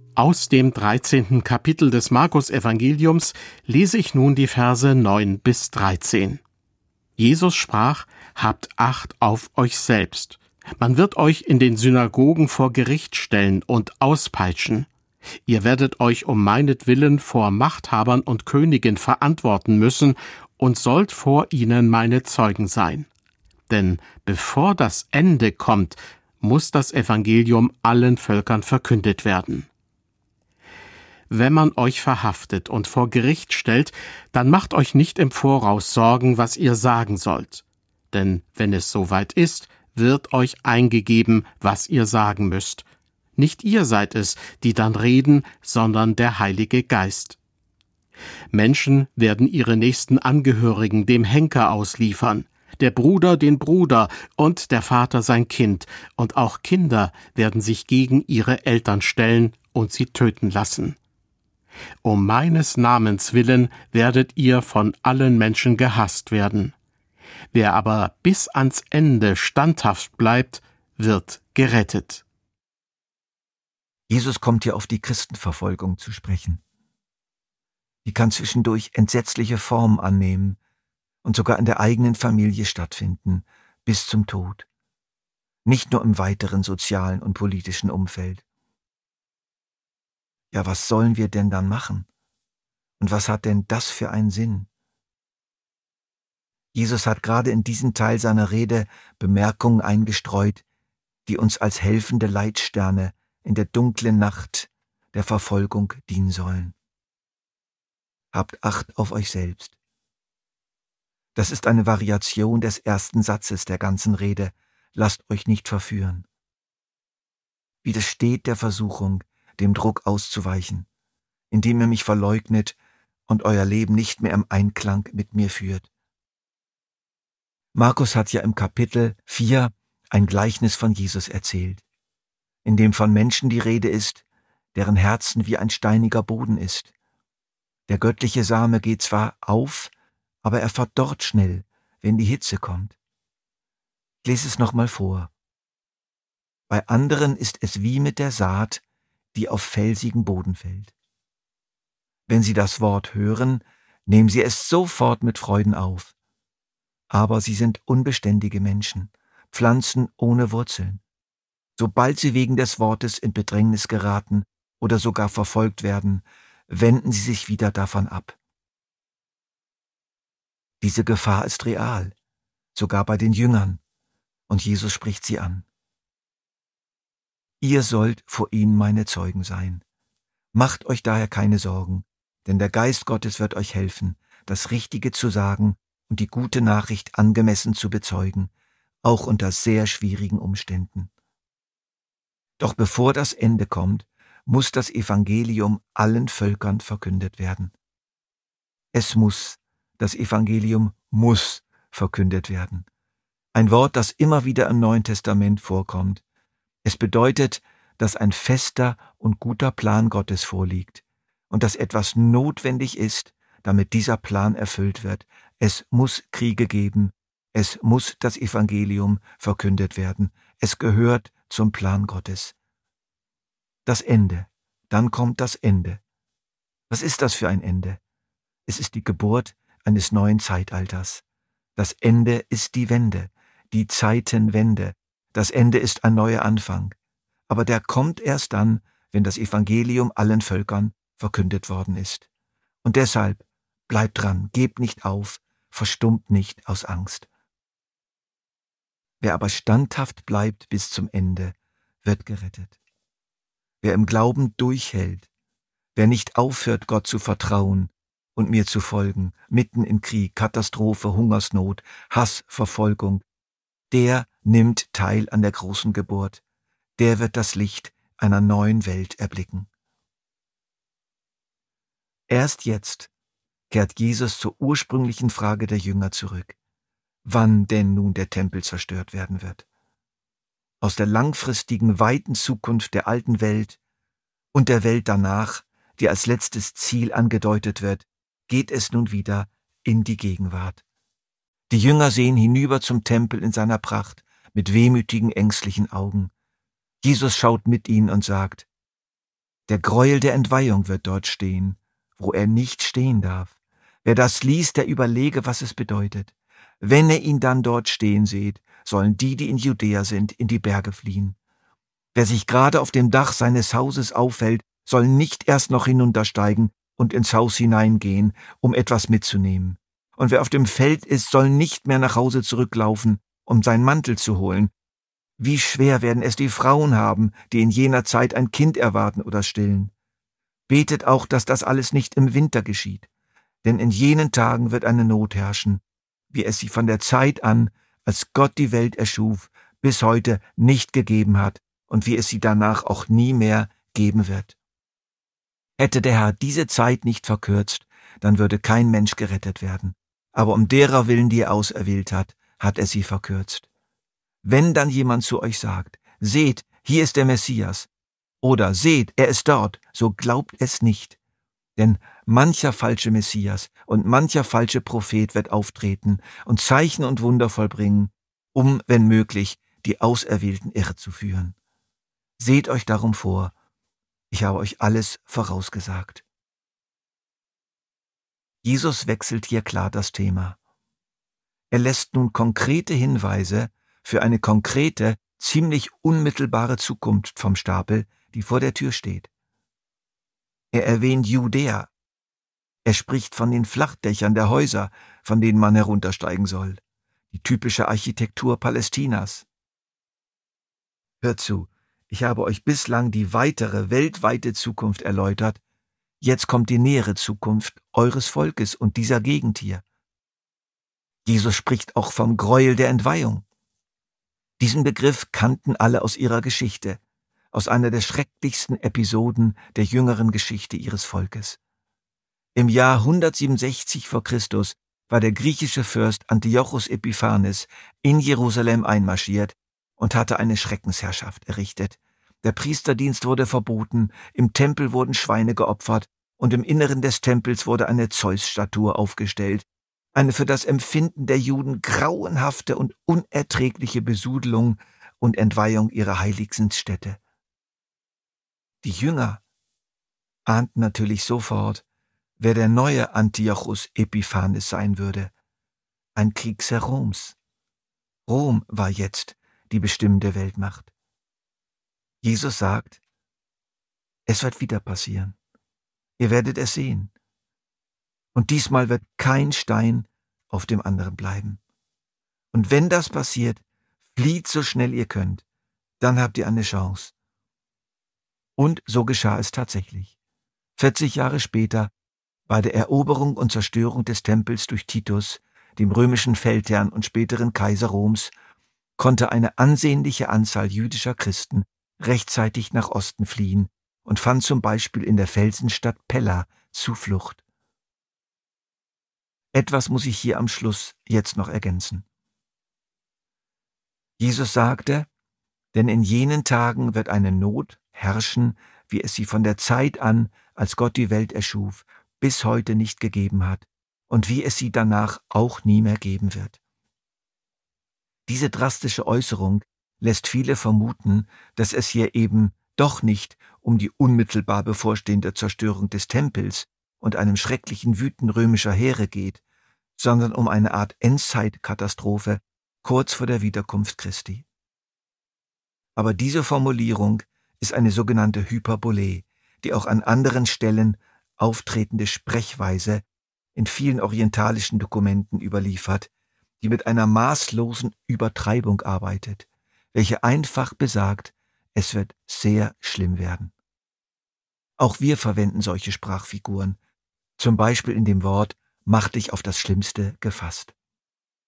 Aus dem 13. Kapitel des Markus-Evangeliums lese ich nun die Verse 9 bis 13. Jesus sprach: Habt Acht auf euch selbst. Man wird euch in den Synagogen vor Gericht stellen und auspeitschen. Ihr werdet euch um meinetwillen vor Machthabern und Königen verantworten müssen und sollt vor ihnen meine Zeugen sein. Denn bevor das Ende kommt, muss das Evangelium allen Völkern verkündet werden. Wenn man euch verhaftet und vor Gericht stellt, dann macht euch nicht im Voraus Sorgen, was ihr sagen sollt. Denn wenn es soweit ist, wird euch eingegeben, was ihr sagen müsst. Nicht ihr seid es, die dann reden, sondern der Heilige Geist. Menschen werden ihre nächsten Angehörigen dem Henker ausliefern, der Bruder den Bruder und der Vater sein Kind, und auch Kinder werden sich gegen ihre Eltern stellen und sie töten lassen. Um meines Namens willen werdet ihr von allen Menschen gehasst werden. Wer aber bis ans Ende standhaft bleibt, wird gerettet. Jesus kommt hier auf die Christenverfolgung zu sprechen. Die kann zwischendurch entsetzliche Formen annehmen und sogar in der eigenen Familie stattfinden, bis zum Tod. Nicht nur im weiteren sozialen und politischen Umfeld. Ja, was sollen wir denn dann machen? Und was hat denn das für einen Sinn? Jesus hat gerade in diesem Teil seiner Rede Bemerkungen eingestreut, die uns als helfende Leitsterne in der dunklen Nacht der Verfolgung dienen sollen. Habt Acht auf euch selbst. Das ist eine Variation des ersten Satzes der ganzen Rede. Lasst euch nicht verführen. Widersteht der Versuchung, dem Druck auszuweichen, indem ihr mich verleugnet und euer Leben nicht mehr im Einklang mit mir führt. Markus hat ja im Kapitel 4 ein Gleichnis von Jesus erzählt, in dem von Menschen die Rede ist, deren Herzen wie ein steiniger Boden ist. Der göttliche Same geht zwar auf, aber er verdorrt schnell, wenn die Hitze kommt. Ich lese es nochmal vor. Bei anderen ist es wie mit der Saat, die auf felsigen Boden fällt. Wenn sie das Wort hören, nehmen sie es sofort mit Freuden auf. Aber sie sind unbeständige Menschen, Pflanzen ohne Wurzeln. Sobald sie wegen des Wortes in Bedrängnis geraten oder sogar verfolgt werden, wenden sie sich wieder davon ab. Diese Gefahr ist real, sogar bei den Jüngern, und Jesus spricht sie an. Ihr sollt vor ihnen meine Zeugen sein. Macht euch daher keine Sorgen, denn der Geist Gottes wird euch helfen, das Richtige zu sagen und die gute Nachricht angemessen zu bezeugen, auch unter sehr schwierigen Umständen. Doch bevor das Ende kommt, muss das Evangelium allen Völkern verkündet werden. Das Evangelium muss verkündet werden. Ein Wort, das immer wieder im Neuen Testament vorkommt. Es bedeutet, dass ein fester und guter Plan Gottes vorliegt und dass etwas notwendig ist, damit dieser Plan erfüllt wird. Es muss Kriege geben, es muss das Evangelium verkündet werden. Es gehört zum Plan Gottes. Das Ende, dann kommt das Ende. Was ist das für ein Ende? Es ist die Geburt eines neuen Zeitalters. Das Ende ist die Wende, die Zeitenwende. Das Ende ist ein neuer Anfang. Aber der kommt erst dann, wenn das Evangelium allen Völkern verkündet worden ist. Und deshalb bleibt dran, gebt nicht auf, verstummt nicht aus Angst. Wer aber standhaft bleibt bis zum Ende, wird gerettet. Wer im Glauben durchhält, wer nicht aufhört, Gott zu vertrauen und mir zu folgen, mitten in Krieg, Katastrophe, Hungersnot, Hass, Verfolgung, der nimmt teil an der großen Geburt, der wird das Licht einer neuen Welt erblicken. Erst jetzt kehrt Jesus zur ursprünglichen Frage der Jünger zurück, wann denn nun der Tempel zerstört werden wird. Aus der langfristigen, weiten Zukunft der alten Welt und der Welt danach, die als letztes Ziel angedeutet wird, geht es nun wieder in die Gegenwart. Die Jünger sehen hinüber zum Tempel in seiner Pracht mit wehmütigen, ängstlichen Augen. Jesus schaut mit ihnen und sagt: Der Gräuel der Entweihung wird dort stehen, wo er nicht stehen darf. Wer das liest, der überlege, was es bedeutet. Wenn ihr ihn dann dort stehen seht, sollen die, die in Judäa sind, in die Berge fliehen. Wer sich gerade auf dem Dach seines Hauses aufhält, soll nicht erst noch hinuntersteigen und ins Haus hineingehen, um etwas mitzunehmen. Und wer auf dem Feld ist, soll nicht mehr nach Hause zurücklaufen, um seinen Mantel zu holen. Wie schwer werden es die Frauen haben, die in jener Zeit ein Kind erwarten oder stillen. Betet auch, dass das alles nicht im Winter geschieht. Denn in jenen Tagen wird eine Not herrschen, wie es sie von der Zeit an, als Gott die Welt erschuf, bis heute nicht gegeben hat und wie es sie danach auch nie mehr geben wird. Hätte der Herr diese Zeit nicht verkürzt, dann würde kein Mensch gerettet werden. Aber um derer willen, die er auserwählt hat, hat er sie verkürzt. Wenn dann jemand zu euch sagt, seht, hier ist der Messias, oder seht, er ist dort, so glaubt es nicht. Denn mancher falsche Messias und mancher falsche Prophet wird auftreten und Zeichen und Wunder vollbringen, um, wenn möglich, die Auserwählten irre zu führen. Seht euch darum vor, ich habe euch alles vorausgesagt. Jesus wechselt hier klar das Thema. Er lässt nun konkrete Hinweise für eine konkrete, ziemlich unmittelbare Zukunft vom Stapel, die vor der Tür steht. Er erwähnt Judäa. Er spricht von den Flachdächern der Häuser, von denen man heruntersteigen soll, die typische Architektur Palästinas. Hört zu, ich habe euch bislang die weitere, weltweite Zukunft erläutert. Jetzt kommt die nähere Zukunft eures Volkes und dieser Gegend hier. Jesus spricht auch vom Gräuel der Entweihung. Diesen Begriff kannten alle aus ihrer Geschichte, aus einer der schrecklichsten Episoden der jüngeren Geschichte ihres Volkes. Im Jahr 167 vor Christus war der griechische Fürst Antiochos Epiphanes in Jerusalem einmarschiert und hatte eine Schreckensherrschaft errichtet. Der Priesterdienst wurde verboten, im Tempel wurden Schweine geopfert und im Inneren des Tempels wurde eine Zeus-Statue aufgestellt, eine für das Empfinden der Juden grauenhafte und unerträgliche Besudelung und Entweihung ihrer heiligsten Stätte. Die Jünger ahnten natürlich sofort, wer der neue Antiochos Epiphanes sein würde, ein Kriegsherr Roms. Rom war jetzt die bestimmende Weltmacht. Jesus sagt, es wird wieder passieren. Ihr werdet es sehen. Und diesmal wird kein Stein auf dem anderen bleiben. Und wenn das passiert, flieht so schnell ihr könnt. Dann habt ihr eine Chance. Und so geschah es tatsächlich. 40 Jahre später, bei der Eroberung und Zerstörung des Tempels durch Titus, dem römischen Feldherrn und späteren Kaiser Roms, konnte eine ansehnliche Anzahl jüdischer Christen rechtzeitig nach Osten fliehen und fand zum Beispiel in der Felsenstadt Pella Zuflucht. Etwas muss ich hier am Schluss jetzt noch ergänzen. Jesus sagte, denn in jenen Tagen wird eine Not herrschen, wie es sie von der Zeit an, als Gott die Welt erschuf, bis heute nicht gegeben hat und wie es sie danach auch nie mehr geben wird. Diese drastische Äußerung lässt viele vermuten, dass es hier eben doch nicht um die unmittelbar bevorstehende Zerstörung des Tempels und einem schrecklichen Wüten römischer Heere geht, sondern um eine Art Endzeitkatastrophe kurz vor der Wiederkunft Christi. Aber diese Formulierung ist eine sogenannte Hyperbole, die auch an anderen Stellen auftretende Sprechweise in vielen orientalischen Dokumenten überliefert, die mit einer maßlosen Übertreibung arbeitet, welche einfach besagt, es wird sehr schlimm werden. Auch wir verwenden solche Sprachfiguren, zum Beispiel in dem Wort, mach dich auf das Schlimmste gefasst.